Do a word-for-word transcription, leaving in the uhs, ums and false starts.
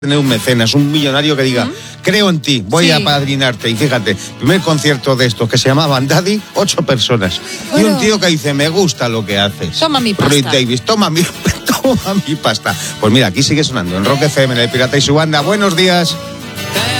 tener un mecenas, un millonario que diga, ¿Mm? creo en ti, voy sí. a apadrinarte. Y fíjate, primer concierto de estos que se llamaban Daddy, ocho personas. Bueno. Y un tío que dice, me gusta lo que haces. Toma mi pasta. Rick Davis, toma mi, toma mi pasta. Pues mira, aquí sigue sonando en Rock F M, en El Pirata y su banda. Buenos días.